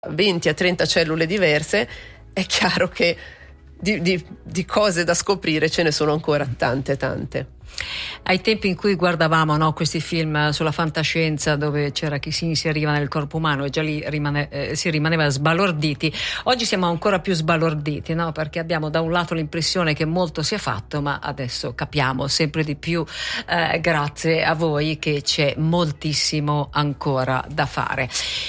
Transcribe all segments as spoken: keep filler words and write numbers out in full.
venti a trenta cellule diverse, è chiaro che di, di, di cose da scoprire ce ne sono ancora tante tante. Ai tempi in cui guardavamo, no, questi film sulla fantascienza dove c'era chi si inseriva nel corpo umano e già lì rimane, eh, si rimaneva sbalorditi, oggi siamo ancora più sbalorditi, no? Perché abbiamo da un lato l'impressione che molto sia fatto, ma adesso capiamo sempre di più, eh, grazie a voi, che c'è moltissimo ancora da fare.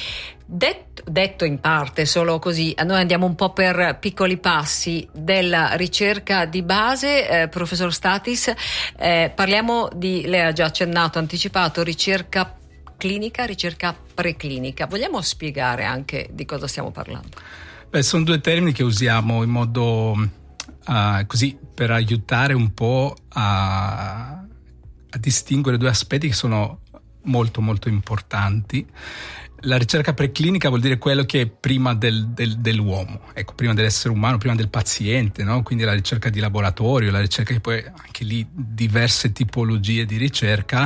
Detto, detto in parte solo così, noi andiamo un po' per piccoli passi della ricerca di base, eh, professor Statis, eh, parliamo di, lei ha già accennato, anticipato, ricerca clinica, ricerca preclinica. Vogliamo spiegare anche di cosa stiamo parlando? Beh, sono due termini che usiamo in modo uh, così per aiutare un po' a, a distinguere due aspetti che sono molto molto importanti. La ricerca preclinica vuol dire quello che è prima del, del, dell'uomo, ecco, prima dell'essere umano, prima del paziente, no? Quindi la ricerca di laboratorio, la ricerca che poi anche lì diverse tipologie di ricerca.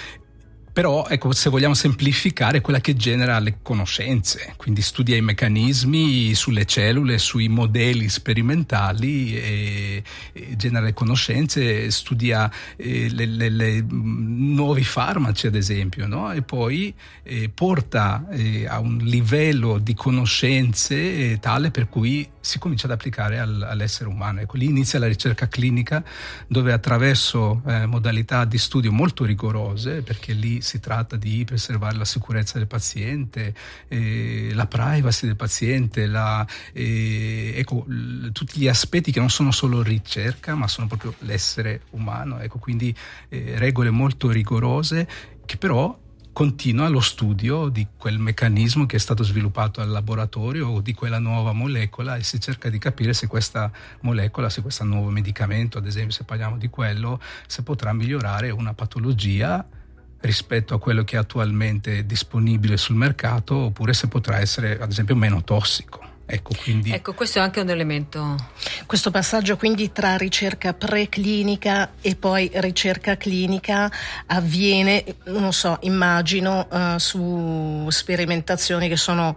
Però, ecco, se vogliamo semplificare, è quella che genera le conoscenze, quindi studia i meccanismi sulle cellule, sui modelli sperimentali e, e genera le conoscenze, studia eh, le, le, le nuovi farmaci, ad esempio, no? E poi eh, porta eh, a un livello di conoscenze eh, tale per cui si comincia ad applicare al, all'essere umano. Ecco, lì inizia la ricerca clinica, dove attraverso eh, modalità di studio molto rigorose, perché lì si tratta di preservare la sicurezza del paziente, eh, la privacy del paziente, la, eh, ecco, l- tutti gli aspetti che non sono solo ricerca, ma sono proprio l'essere umano. Ecco, quindi eh, regole molto rigorose che però continua lo studio di quel meccanismo che è stato sviluppato al laboratorio o di quella nuova molecola, e si cerca di capire se questa molecola, se questo nuovo medicamento, ad esempio, se parliamo di quello, se potrà migliorare una patologia rispetto a quello che è attualmente disponibile sul mercato, oppure se potrà essere, ad esempio, meno tossico. Ecco, quindi... ecco, questo è anche un elemento. Questo passaggio quindi tra ricerca preclinica e poi ricerca clinica avviene, non so, immagino, uh, su sperimentazioni che sono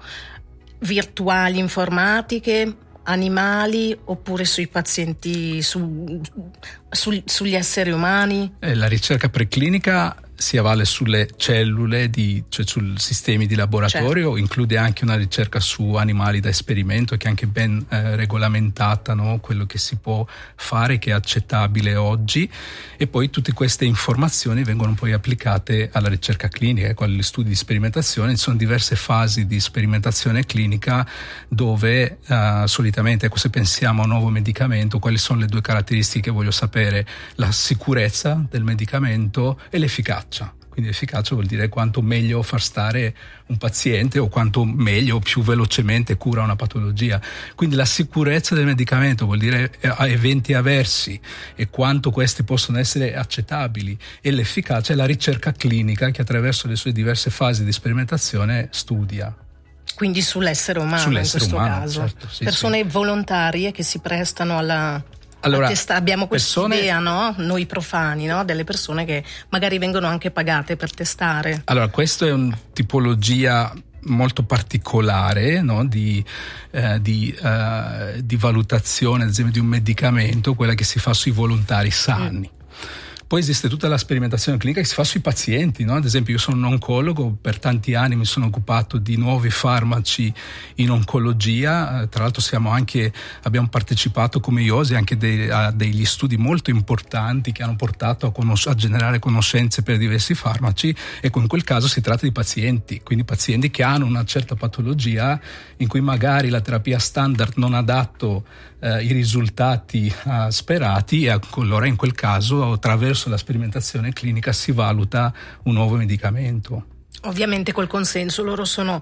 virtuali, informatiche, animali, oppure sui pazienti, su, su, sugli esseri umani? Eh, la ricerca preclinica si avvale sulle cellule, di, cioè sui sistemi di laboratorio, certo. Include anche una ricerca su animali da esperimento, che è anche ben eh, regolamentata, no? Quello che si può fare, che è accettabile oggi, e poi tutte queste informazioni vengono poi applicate alla ricerca clinica, ecco, agli studi di sperimentazione. Ci sono diverse fasi di sperimentazione clinica dove eh, solitamente, ecco, se pensiamo a un nuovo medicamento, quali sono le due caratteristiche che voglio sapere? La sicurezza del medicamento e l'efficacia. Quindi efficacia vuol dire quanto meglio far stare un paziente o quanto meglio o più velocemente cura una patologia. Quindi la sicurezza del medicamento vuol dire a eventi avversi e quanto questi possono essere accettabili, e l'efficacia è la ricerca clinica che attraverso le sue diverse fasi di sperimentazione studia. Quindi sull'essere umano, sull'essere in questo umano, caso. Certo, sì, persone sì. volontarie che si prestano alla... Allora, testa, abbiamo questa persone... idea, no? Noi profani, no? Delle persone che magari vengono anche pagate per testare. Allora, questa è una tipologia molto particolare, no? di, eh, di, eh, di valutazione, ad esempio, di un medicamento, quella che si fa sui volontari sani. Mm. Poi esiste tutta la sperimentazione clinica che si fa sui pazienti, no? Ad esempio, io sono un oncologo, per tanti anni mi sono occupato di nuovi farmaci in oncologia, tra l'altro siamo anche, abbiamo partecipato come I O S I anche de, a degli studi molto importanti che hanno portato a, conos- a generare conoscenze per diversi farmaci, e in quel caso si tratta di pazienti, quindi pazienti che hanno una certa patologia in cui magari la terapia standard non ha dato eh, i risultati eh, sperati, e allora in quel caso attraverso la sperimentazione clinica si valuta un nuovo medicamento. Ovviamente col consenso, loro sono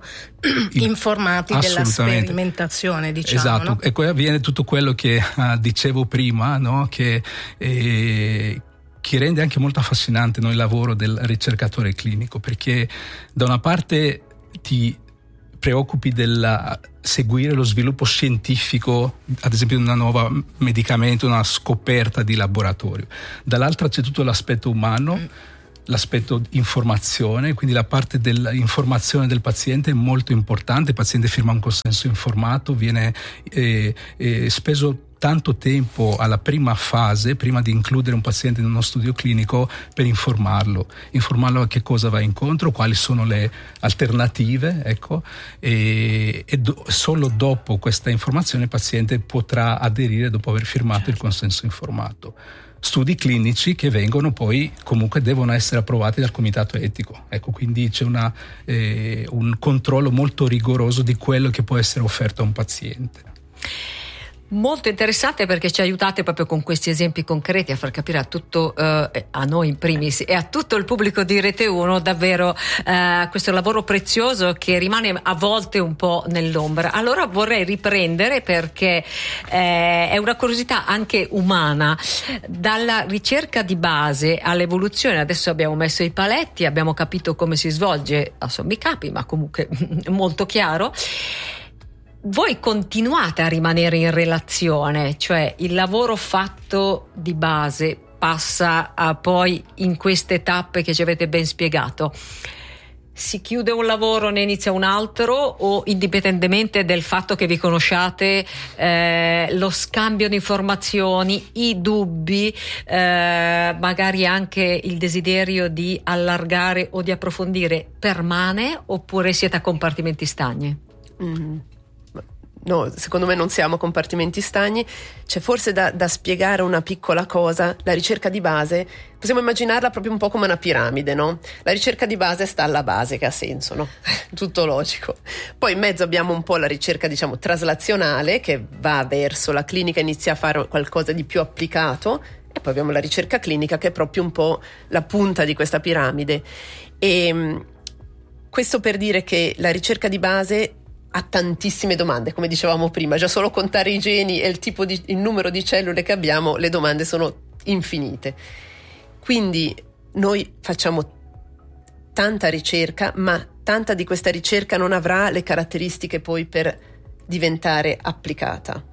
informati della sperimentazione, diciamo. Esatto, no? E poi avviene tutto quello che uh, dicevo prima, no? Che eh, che rende anche molto affascinante, no, il lavoro del ricercatore clinico, perché da una parte ti preoccupi del seguire lo sviluppo scientifico, ad esempio di una nuova medicamento, una scoperta di laboratorio, dall'altra c'è tutto l'aspetto umano, l'aspetto informazione, quindi la parte dell'informazione del paziente è molto importante. Il paziente firma un consenso informato, viene eh, eh, speso tanto tempo alla prima fase, prima di includere un paziente in uno studio clinico, per informarlo, informarlo a che cosa va incontro, quali sono le alternative, ecco, e, e do, solo dopo questa informazione il paziente potrà aderire dopo aver firmato certo. il consenso informato. Studi clinici che vengono poi, comunque devono essere approvati dal comitato etico, ecco, quindi c'è una, eh, un controllo molto rigoroso di quello che può essere offerto a un paziente. Molto interessante, perché ci aiutate proprio con questi esempi concreti a far capire a tutto, eh, a noi in primis e a tutto il pubblico di Rete uno davvero eh, questo lavoro prezioso che rimane a volte un po' nell'ombra. Allora vorrei riprendere, perché eh, è una curiosità anche umana, dalla ricerca di base all'evoluzione. Adesso abbiamo messo i paletti, abbiamo capito come si svolge a sommi capi, ma comunque molto chiaro. Voi continuate a rimanere in relazione, cioè il lavoro fatto di base passa a poi in queste tappe che ci avete ben spiegato. Si chiude un lavoro, ne inizia un altro, o indipendentemente del fatto che vi conosciate, eh, lo scambio di informazioni, i dubbi, eh, magari anche il desiderio di allargare o di approfondire permane, oppure siete a compartimenti stagni? Mm. No, secondo me non siamo a compartimenti stagni. C'è forse da, da spiegare una piccola cosa. La ricerca di base possiamo immaginarla proprio un po' come una piramide, no? La ricerca di base sta alla base, che ha senso, no? Tutto logico. Poi in mezzo abbiamo un po' la ricerca, diciamo, traslazionale, che va verso la clinica, inizia a fare qualcosa di più applicato, e poi abbiamo la ricerca clinica, che è proprio un po' la punta di questa piramide. E questo per dire che la ricerca di base ha tantissime domande, come dicevamo prima. Già solo contare i geni e il tipo di, il numero di cellule che abbiamo, le domande sono infinite. Quindi noi facciamo tanta ricerca, ma tanta di questa ricerca non avrà le caratteristiche poi per diventare applicata.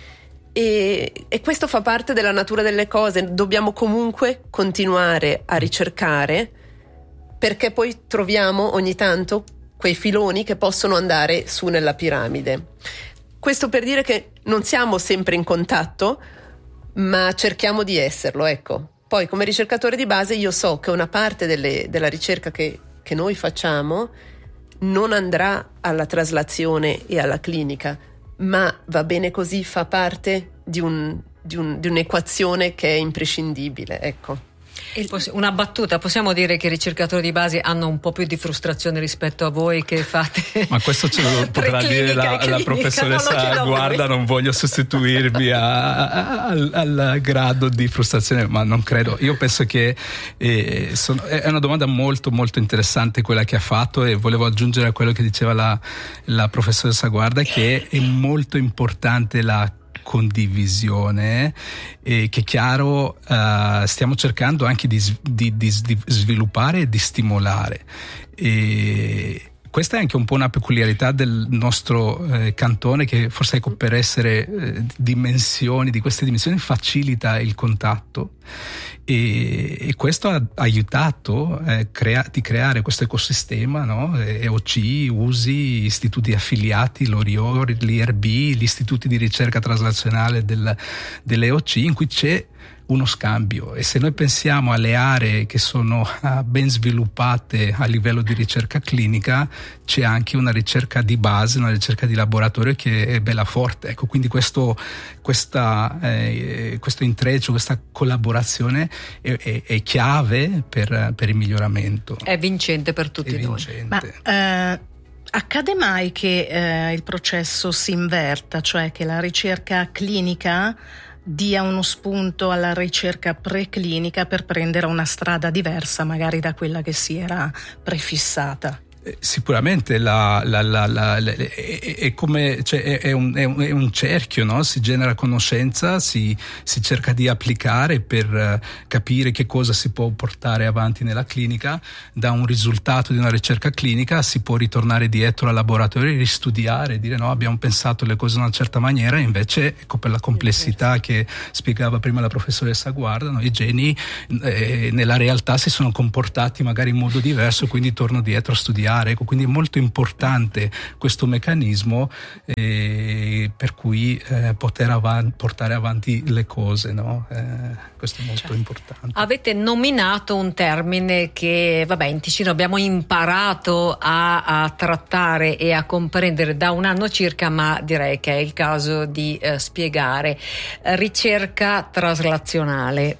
E, e questo fa parte della natura delle cose. Dobbiamo comunque continuare a ricercare, perché poi troviamo ogni tanto quei filoni che possono andare su nella piramide. Questo per dire che non siamo sempre in contatto, ma cerchiamo di esserlo, ecco. Poi come ricercatore di base io so che una parte delle, della ricerca che, che noi facciamo non andrà alla traslazione e alla clinica, ma va bene così, fa parte di, un, di, un, di un'equazione che è imprescindibile, ecco. Una battuta, possiamo dire che i ricercatori di base hanno un po' più di frustrazione rispetto a voi che fate? Ma questo ce lo potrà dire la, la professoressa Guarda, non voglio sostituirmi a, a, al, al grado di frustrazione, ma non credo. Io penso che eh, sono, è una domanda molto molto interessante quella che ha fatto, e volevo aggiungere a quello che diceva la, la professoressa Guarda, che è molto importante la condivisione, e che chiaro uh, stiamo cercando anche di, di, di, di sviluppare e di stimolare. E questa è anche un po' una peculiarità del nostro eh, cantone, che forse, ecco, per essere eh, dimensioni di queste dimensioni facilita il contatto, e, e questo ha aiutato eh, crea- di creare questo ecosistema, no? E O C, U S I, istituti affiliati, l'O R I O, l'I R B, gli istituti di ricerca traslazionale del, delle O C, in cui c'è uno scambio. E se noi pensiamo alle aree che sono uh, ben sviluppate a livello di ricerca clinica, c'è anche una ricerca di base, una ricerca di laboratorio che è bella forte, ecco. Quindi questo, questa, eh, questo intreccio, questa collaborazione è, è, è chiave per, per il miglioramento. È vincente per tutti è noi. Vincente. Ma, eh, accade mai che eh, il processo si inverta, cioè che la ricerca clinica dia uno spunto alla ricerca preclinica per prendere una strada diversa magari da quella che si era prefissata? Sicuramente la, la, la, la, la, è, è come cioè è, è, un, è, un, è un cerchio, no? Si genera conoscenza, si, si cerca di applicare per uh, capire che cosa si può portare avanti nella clinica. Da un risultato di una ricerca clinica si può ritornare dietro al laboratorio, ristudiare, dire no, abbiamo pensato le cose in una certa maniera, e invece ecco, per la complessità che spiegava prima la professoressa Guarda, no? I geni eh, nella realtà si sono comportati magari in modo diverso, quindi torno dietro a studiare. Ecco, quindi è molto importante questo meccanismo eh, per cui eh, poter avan- portare avanti le cose, no? Eh, questo è molto certo. importante. Avete nominato un termine che, vabbè, in Ticino abbiamo imparato a, a trattare e a comprendere da un anno circa, ma direi che è il caso di eh, spiegare. Ricerca traslazionale.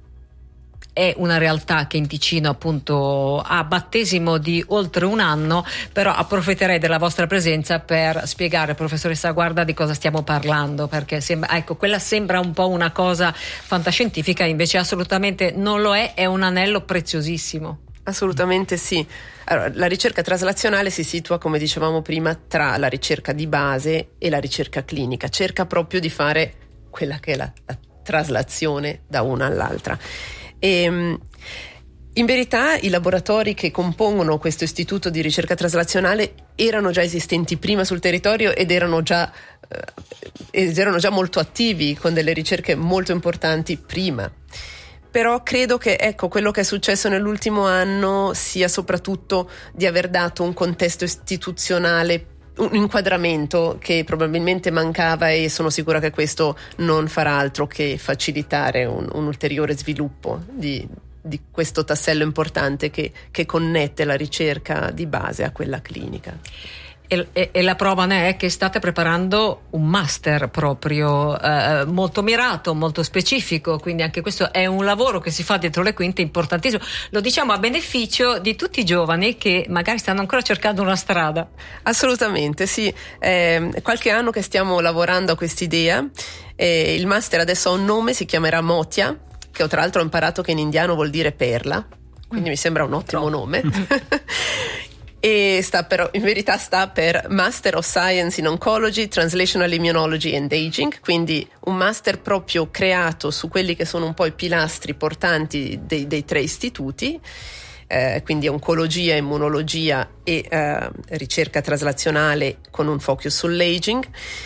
È una realtà che in Ticino appunto ha battesimo di oltre un anno, però approfitterei della vostra presenza per spiegare, professoressa Guarda, di cosa stiamo parlando, perché sembra, ecco, quella sembra un po' una cosa fantascientifica, invece assolutamente non lo è, è un anello preziosissimo. Assolutamente sì. Allora, la ricerca traslazionale si situa, come dicevamo prima, tra la ricerca di base e la ricerca clinica, cerca proprio di fare quella che è la, la traslazione da una all'altra. E, in verità i laboratori che compongono questo istituto di ricerca traslazionale erano già esistenti prima sul territorio ed erano già, eh, ed erano già molto attivi con delle ricerche molto importanti prima. Però credo che ecco, quello che è successo nell'ultimo anno sia soprattutto di aver dato un contesto istituzionale, un inquadramento che probabilmente mancava, e sono sicura che questo non farà altro che facilitare un, un ulteriore sviluppo di, di questo tassello importante che, che connette la ricerca di base a quella clinica. E, e, e la prova ne è che state preparando un master proprio eh, molto mirato, molto specifico, quindi anche questo è un lavoro che si fa dietro le quinte importantissimo. Lo diciamo a beneficio di tutti i giovani che magari stanno ancora cercando una strada. Assolutamente sì, è qualche anno che stiamo lavorando a quest'idea. E il master adesso ha un nome, si chiamerà Motia, che ho tra l'altro imparato che in indiano vuol dire perla, quindi mm. mi sembra un ottimo nome. E sta però, in verità sta per Master of Science in Oncology, Translational Immunology and Aging, quindi un master proprio creato su quelli che sono un po' i pilastri portanti dei, dei tre istituti, eh, quindi oncologia, immunologia e eh, ricerca traslazionale con un focus sull'aging.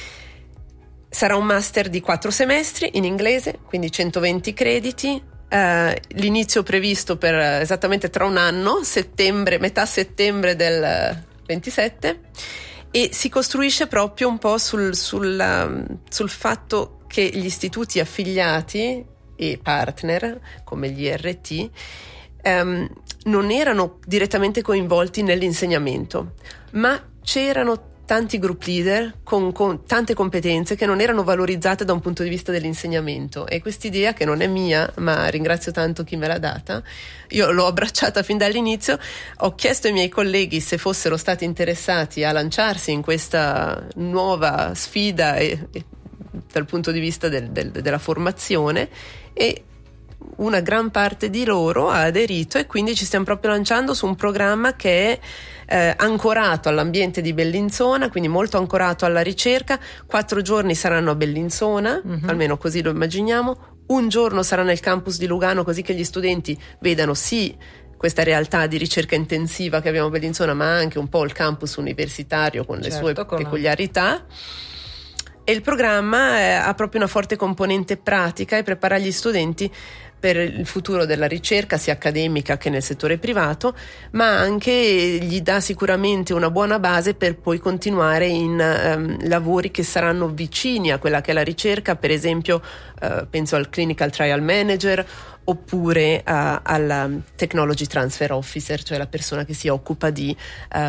Sarà un master di quattro semestri in inglese, quindi centoventi crediti. Uh, l'inizio previsto per uh, esattamente tra un anno, settembre, metà settembre del uh, ventisette, e si costruisce proprio un po' sul, sul, um, sul fatto che gli istituti affiliati e partner come gli I R T um, non erano direttamente coinvolti nell'insegnamento, ma c'erano tanti group leader con, con tante competenze che non erano valorizzate da un punto di vista dell'insegnamento, e quest'idea, che non è mia, ma ringrazio tanto chi me l'ha data, io l'ho abbracciata fin dall'inizio. Ho chiesto ai miei colleghi se fossero stati interessati a lanciarsi in questa nuova sfida e, e, dal punto di vista del, del, della formazione, e una gran parte di loro ha aderito, e quindi ci stiamo proprio lanciando su un programma che è eh, ancorato all'ambiente di Bellinzona, quindi molto ancorato alla ricerca. Quattro giorni saranno a Bellinzona, mm-hmm. almeno così lo immaginiamo, un giorno sarà nel campus di Lugano, così che gli studenti vedano sì questa realtà di ricerca intensiva che abbiamo a Bellinzona, ma anche un po' il campus universitario con le certo, sue con peculiarità. E il programma eh, ha proprio una forte componente pratica e prepara gli studenti per il futuro della ricerca, sia accademica che nel settore privato, ma anche gli dà sicuramente una buona base per poi continuare in um, lavori che saranno vicini a quella che è la ricerca, per esempio uh, penso al Clinical Trial Manager, oppure uh, al Technology Transfer Officer, cioè la persona che si occupa di um,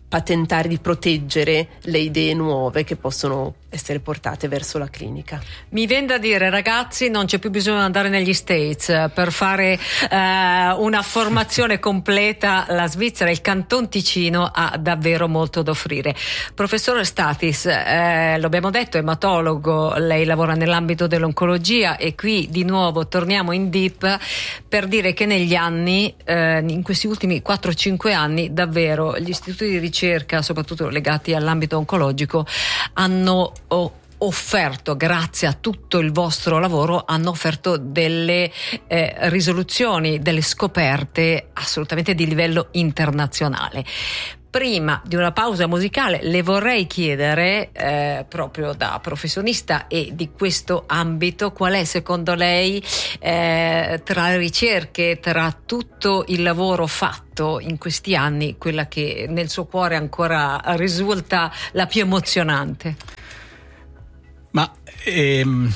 patentare, di proteggere le idee nuove che possono essere portate verso la clinica. Mi viene da dire, ragazzi, non c'è più bisogno di andare negli States per fare eh, una formazione completa. La Svizzera, il Canton Ticino ha davvero molto da offrire. Professore Stathis, eh, lo abbiamo detto, ematologo, lei lavora nell'ambito dell'oncologia e qui di nuovo torniamo in deep per dire che negli anni, eh, in questi ultimi quattro cinque anni, davvero gli istituti di ricerca, soprattutto legati all'ambito oncologico, hanno ho offerto, grazie a tutto il vostro lavoro, hanno offerto delle eh, risoluzioni, delle scoperte assolutamente di livello internazionale. Prima di una pausa musicale le vorrei chiedere, eh, proprio da professionista e di questo ambito, qual è secondo lei, eh, tra le ricerche, tra tutto il lavoro fatto in questi anni, quella che nel suo cuore ancora risulta la più emozionante? Ma ehm,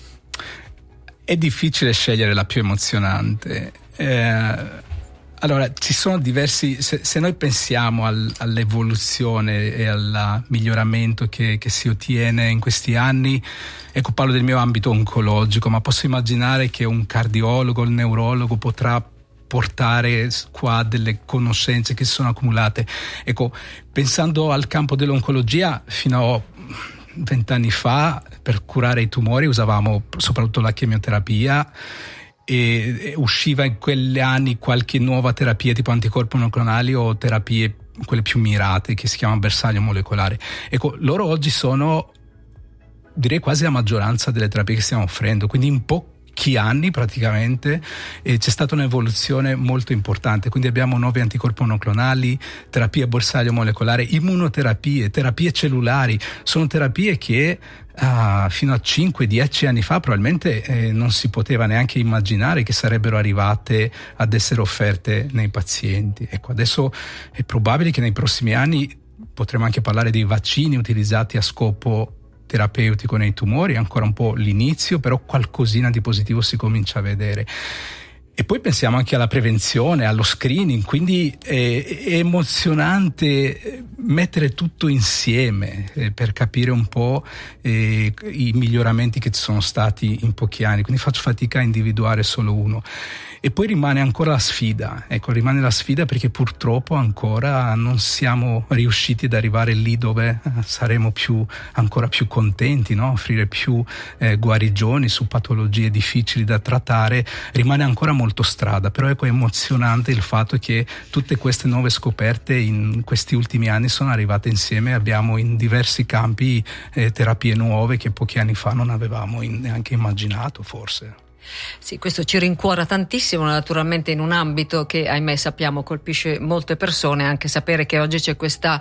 è difficile scegliere la più emozionante. Eh, allora, ci sono diversi. Se, se noi pensiamo al, all'evoluzione e al miglioramento che, che si ottiene in questi anni, ecco, parlo del mio ambito oncologico, ma posso immaginare che un cardiologo, il neurologo potrà portare qua delle conoscenze che si sono accumulate. Ecco, pensando al campo dell'oncologia, fino a vent'anni fa per curare i tumori usavamo soprattutto la chemioterapia e usciva in quegli anni qualche nuova terapia tipo anticorpi monoclonali o terapie quelle più mirate che si chiama bersaglio molecolare. Ecco, loro oggi sono, direi, quasi la maggioranza delle terapie che stiamo offrendo, quindi in pochi anni praticamente eh, c'è stata un'evoluzione molto importante, quindi abbiamo nuovi anticorpi monoclonali, terapie a bersaglio molecolare, immunoterapie, terapie cellulari. Sono terapie che ah, fino a cinque dieci anni fa probabilmente eh, non si poteva neanche immaginare che sarebbero arrivate ad essere offerte nei pazienti. Ecco, adesso è probabile che nei prossimi anni potremo anche parlare dei vaccini utilizzati a scopo terapeutico nei tumori, ancora un po' l'inizio, però qualcosina di positivo si comincia a vedere. E poi pensiamo anche alla prevenzione, allo screening, quindi è, è emozionante mettere tutto insieme eh, per capire un po' eh, i miglioramenti che ci sono stati in pochi anni, quindi faccio fatica a individuare solo uno. E poi rimane ancora la sfida, ecco, rimane la sfida perché purtroppo ancora non siamo riusciti ad arrivare lì dove saremo più, ancora più contenti, no? Offrire più eh, guarigioni su patologie difficili da trattare. Rimane ancora molto strada, però ecco, è emozionante il fatto che tutte queste nuove scoperte in questi ultimi anni sono arrivate insieme. Abbiamo in diversi campi eh, terapie nuove che pochi anni fa non avevamo in, neanche immaginato forse. Sì, questo ci rincuora tantissimo, naturalmente in un ambito che, ahimè, sappiamo colpisce molte persone. Anche sapere che oggi c'è questa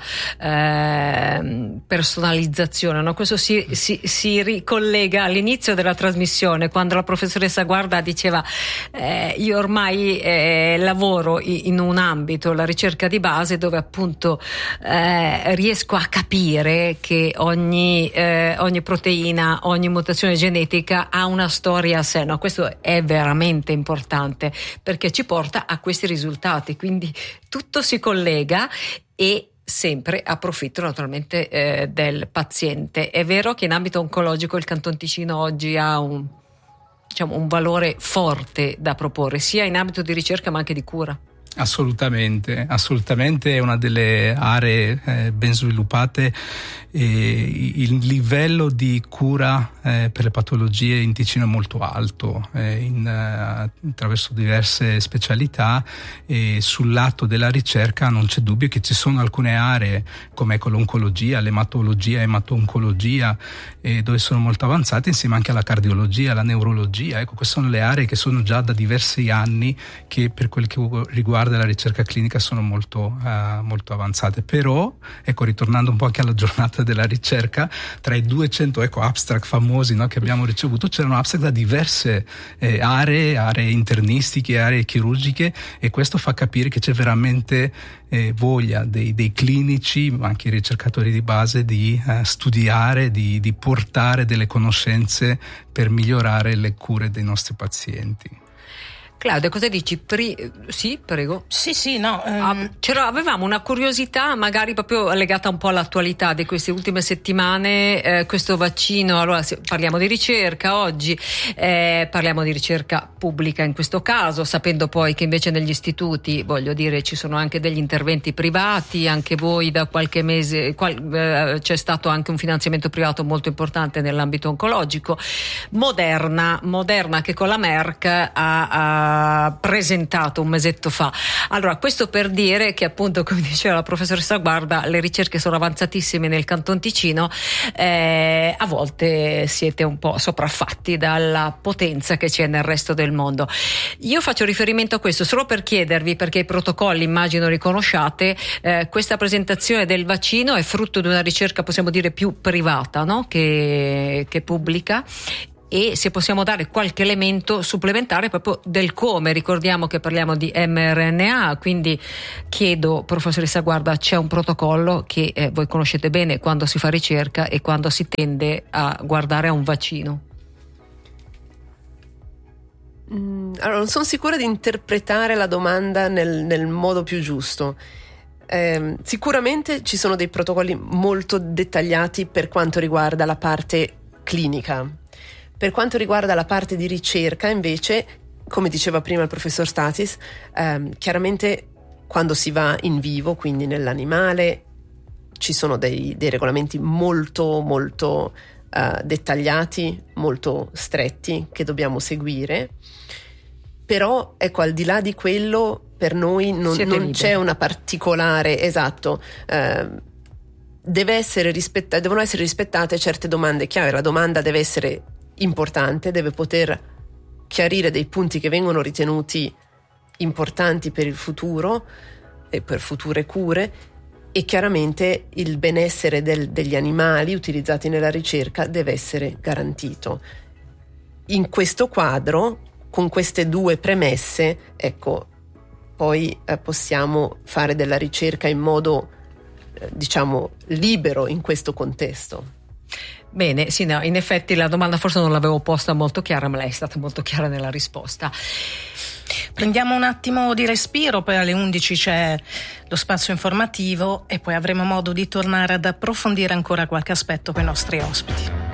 eh, personalizzazione, no? Questo si, si, si ricollega all'inizio della trasmissione, quando la professoressa Guarda diceva eh, io ormai eh, lavoro in un ambito, la ricerca di base, dove appunto eh, riesco a capire che ogni, eh, ogni proteina, ogni mutazione genetica ha una storia a sé, no? Questo è veramente importante perché ci porta a questi risultati, quindi tutto si collega e sempre a profitto naturalmente eh, del paziente. È vero che in ambito oncologico il Canton Ticino oggi ha un, diciamo, un valore forte da proporre, sia in ambito di ricerca ma anche di cura. Assolutamente, assolutamente è una delle aree eh, ben sviluppate. E il livello di cura eh, per le patologie in Ticino è molto alto, eh, in, uh, attraverso diverse specialità, e sul lato della ricerca non c'è dubbio che ci sono alcune aree come ecco, l'oncologia, l'ematologia, emato-oncologia, eh, dove sono molto avanzate, insieme anche alla cardiologia, alla neurologia. Ecco, queste sono le aree che sono già da diversi anni che per quel che riguarda la ricerca clinica sono molto, uh, molto avanzate. Però, ecco, ritornando un po' anche alla giornata della ricerca, tra i duecento ecco, abstract famosi, no, che abbiamo ricevuto, c'erano abstract da diverse eh, aree, aree internistiche, aree chirurgiche, e questo fa capire che c'è veramente eh, voglia dei, dei clinici, ma anche i ricercatori di base, di eh, studiare, di, di portare delle conoscenze per migliorare le cure dei nostri pazienti. Claudia, cosa dici? Pri- sì, prego. Sì, sì, no. Um... Ah, avevamo una curiosità magari proprio legata un po' all'attualità di queste ultime settimane, eh, questo vaccino, allora parliamo di ricerca oggi, eh, parliamo di ricerca pubblica in questo caso, sapendo poi che invece negli istituti, voglio dire, ci sono anche degli interventi privati, anche voi da qualche mese qual- eh, c'è stato anche un finanziamento privato molto importante nell'ambito oncologico. Moderna, Moderna che con la Merck ha, ha presentato un mesetto fa. Allora, questo per dire che appunto, come diceva la professoressa Guarda, le ricerche sono avanzatissime nel Canton Ticino, eh, a volte siete un po' sopraffatti dalla potenza che c'è nel resto del mondo. Io faccio riferimento a questo solo per chiedervi, perché i protocolli immagino riconosciate, eh, questa presentazione del vaccino è frutto di una ricerca, possiamo dire, più privata, no? che, che pubblica, e se possiamo dare qualche elemento supplementare proprio del come. Ricordiamo che parliamo di mRNA, quindi chiedo, professoressa Guarda, c'è un protocollo che eh, voi conoscete bene quando si fa ricerca e quando si tende a guardare a un vaccino? Mm, allora, non sono sicura di interpretare la domanda nel, nel modo più giusto. Eh, sicuramente ci sono dei protocolli molto dettagliati per quanto riguarda la parte clinica. Per quanto riguarda la parte di ricerca, invece, come diceva prima il professor Stathis, ehm, chiaramente quando si va in vivo, quindi nell'animale, ci sono dei, dei regolamenti molto molto uh, dettagliati, molto stretti che dobbiamo seguire. Però, ecco, al di là di quello, per noi non, non c'è una particolare, esatto, eh, deve essere rispetta- devono essere rispettate certe domande chiave. La domanda deve essere importante, deve poter chiarire dei punti che vengono ritenuti importanti per il futuro e per future cure, e chiaramente il benessere del, degli animali utilizzati nella ricerca deve essere garantito. In questo quadro, con queste due premesse, ecco, poi eh, possiamo fare della ricerca in modo eh, diciamo libero in questo contesto. Bene, sì, no, in effetti la domanda forse non l'avevo posta molto chiara, ma lei è stata molto chiara nella risposta. Prendiamo un attimo di respiro, poi alle undici c'è lo spazio informativo e poi avremo modo di tornare ad approfondire ancora qualche aspetto con i nostri ospiti.